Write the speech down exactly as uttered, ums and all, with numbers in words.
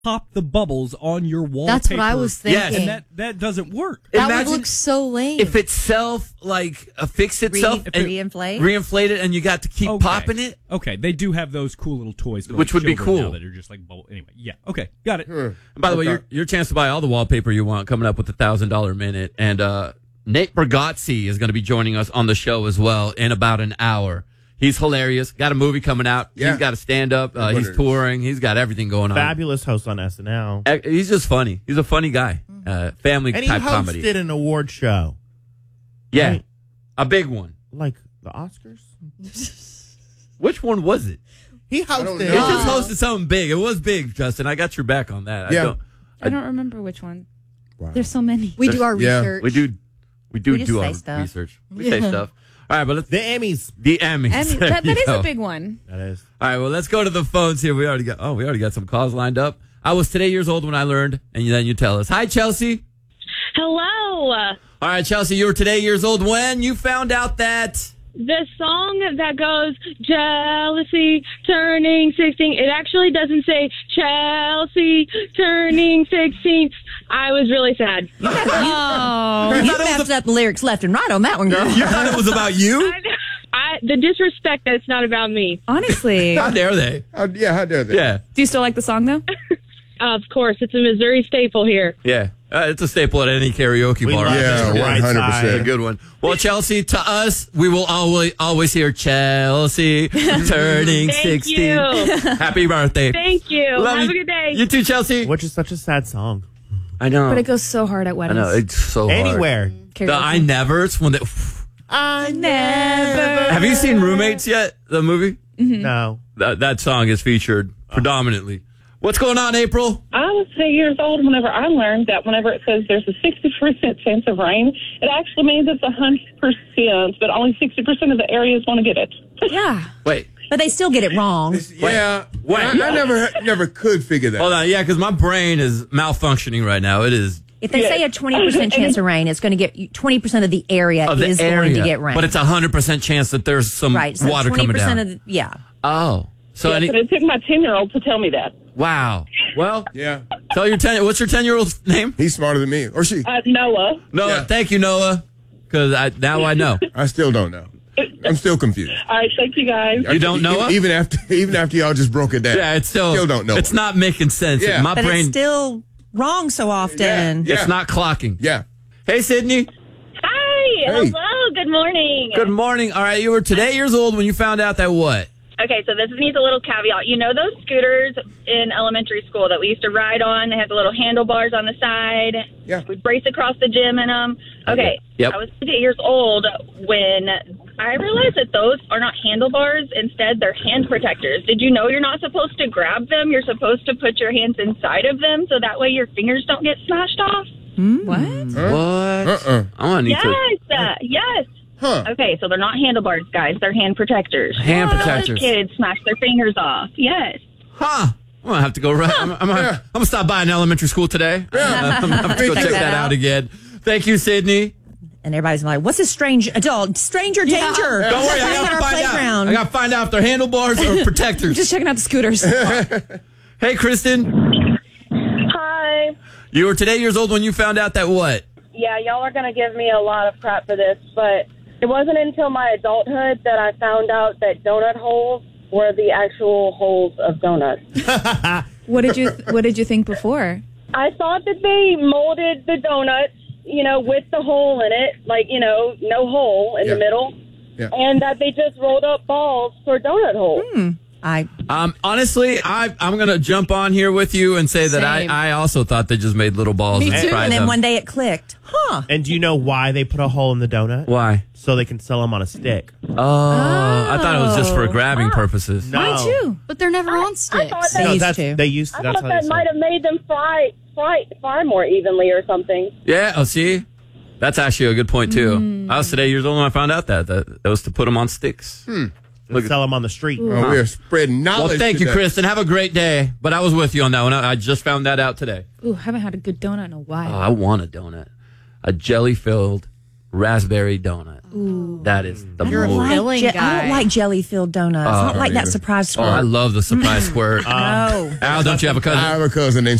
pop the bubbles on your wallpaper. That's what I was thinking. Yes. And that, that doesn't work. That Imagine would look so lame. If it self, like, uh, fix itself. Re- and reinflate? Reinflate it, and you got to keep Okay. popping it. Okay, they do have those cool little toys, for, Which like, would be children cool. now that are just like bubble. Anyway, yeah. Okay, got it. And by the way, your, your chance to buy all the wallpaper you want coming up with the one thousand dollars minute. And uh, Nate Bargatze is going to be joining us on the show as well in about an hour. He's hilarious. Got a movie coming out. Yeah. He's got a stand-up. Uh, he's touring. He's got everything going on. Fabulous host on S N L. Uh, He's just funny. He's a funny guy. Uh, family And he type hosted comedy. an award show. Yeah, Right. a big one. Like the Oscars? Which one was it? He don't hosted. know. He just hosted something big. It was big, Justin. I got your back on that. Yeah. I don't, I don't remember which one. Wow. There's so many. we do our Yeah. research. we do. We do We just do say our stuff. research. We say stuff. All right, but let's The Emmys. the Emmys. And There that, you that is go. a big one. That is. All right, well, let's go to the phones here. We already got. Oh, we already got some calls lined up. I was today years old when I learned, and then you tell us. Hi, Chelsea. Hello. All right, Chelsea, you were today years old when you found out that. The song that goes, Jealousy Turning sixteen, it actually doesn't say Chelsea Turning sixteen. I was really sad. Oh. You messed up the lyrics left and right on that one, girl. You thought it was about you? I, the disrespect that it's not about me. Honestly. How dare they? How, yeah, how dare they? Yeah, Do you still like the song, though? Of course, it's a Missouri staple here. yeah. Uh, it's a staple at any karaoke We bar. love Yeah, the one right hundred side. percent. A good one. Well, Chelsea, to us, we will always always hear Chelsea turning Thank sixteen. you. Happy birthday. Thank you. Love Have you. a good day. You too, Chelsea. Which is such a sad song. I know. But it goes so hard at I weddings. know. It's so hard. Anywhere. Karaoke. The I Nevers. When they, I never. have you seen Roommates yet? The movie? No. That, that song is featured predominantly. What's going on, April? I was eight years old whenever I learned that whenever it says there's a sixty percent chance of rain, it actually means it's one hundred percent, but only sixty percent of the areas want to get it. Yeah. Wait. But they still get it wrong. Yeah. Wait. I, I never never could figure that. Hold on. Yeah, because my brain is malfunctioning right now. It is If they say a twenty percent chance of rain, it's going to get twenty percent of the area of the is area. going to get rain. But it's a one hundred percent chance that there's some right. So water twenty coming percent down. of the, yeah. Oh. So Yeah, any, but it took my ten-year-old to tell me that. wow. Well, Yeah. tell your ten. What's your ten-year-old's name? He's smarter than me. Or she. Uh, Noah. Noah. Yeah. Thank you, Noah. Because I now I know. I still don't know. I'm still confused. All right, thank you guys. You don't know even, her? even after even after y'all just broke it down. Yeah, it's still Still don't know It's her. not making sense. Yeah. My But brain. it's still wrong so often. Yeah. It's not clocking. Yeah. Hey, Sydney. Hi. Hey. Hello. Good morning. Good morning. All right, you were today years old when you found out that what? Okay, so this needs a little caveat. You know those scooters in elementary school that we used to ride on? They had the little handlebars on the side. Yeah. We'd race across the gym in them. Okay. Yep. I was eight years old when I realized that those are not handlebars. Instead, they're hand protectors. Did you know you're not supposed to grab them? You're supposed to put your hands inside of them so that way your fingers don't get smashed off? What? Huh? What? Uh-uh. I want to need Yes. to. Uh, yes. Huh. Okay, so they're not handlebars, guys. They're hand protectors. Hand Those protectors. kids smash their fingers off. Yes. Huh. I'm gonna have to go. Right. I'm, I'm, gonna, Yeah. I'm gonna stop by an elementary school today. Yeah. I'm gonna have to go check that out again. Thank you, Sydney. And everybody's like, what's this strange adult? Stranger danger. Don't worry, I Playing gotta on our find out. playground. I gotta find out if they're handlebars or protectors. Just checking out the scooters. Hey, Kristen. Hi. You were today years old when you found out that what? Yeah, y'all are going to give me a lot of crap for this, but it wasn't until my adulthood that I found out that donut holes were the actual holes of donuts. What did you What did you think before? I thought that they molded the donuts, you know, with the hole in it, like, you know, no hole in Yeah. the middle, Yeah. and that they just rolled up balls for donut holes. I Um, honestly, I, I'm gonna jump on here with you and say that I, Same. I also thought they just made little balls Me and too. fried and then them. one day it clicked. Huh. And do you know why they put a hole in the donut? Why? So they can sell them on a stick. Oh, I thought it was just for grabbing purposes. No. Mine too. But they're never on I sticks. thought They that, No, used that's, to. they used to. I That's thought how that they might sold have made them fry, fry, fry more evenly or something. Yeah. Oh, see, that's actually a good point too. I was today years old when I found out that that it was to put them on sticks. Hmm. They sell them on the street. Oh, we're spreading knowledge. Well, thank you, today. Kristen. Have a great day. But I was with you on that one. I, I just found that out today. Ooh, haven't had a good donut in a while. Oh, I want a donut, a jelly-filled raspberry donut. That is the I don't move. like filling je- I guy. don't like jelly filled donuts. I don't like that either. surprise Oh, squirt. I love the surprise squirt. no. Al, don't you have a cousin? I have a cousin named